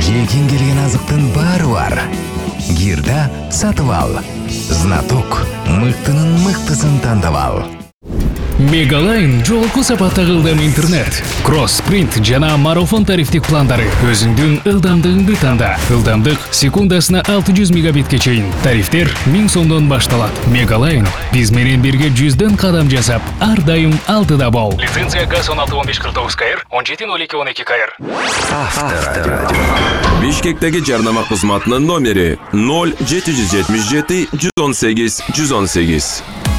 Жейкин келген азыктын баары бар. Гирда сатып ал. Знаток мыктынын мыктысын тандап ал. Мегалайн жолку сапатта ылдам интернет, кросс-принт жана марафон тарифтик пландары. Өзүңдүн ылдамдыгыңды танда. Ылдамдык секундасына 600 мегабитке чейин. Тарифтер 1000 сомдон башталат. Мегалайн биз менен бирге 100дөн кадам жасап, ар дайым алдыда бол. Лицензия ГАЗ 161549 КР 170212 КР. Авторадио. Бишкектеги жарнама кызматынын номери 0777 118 118.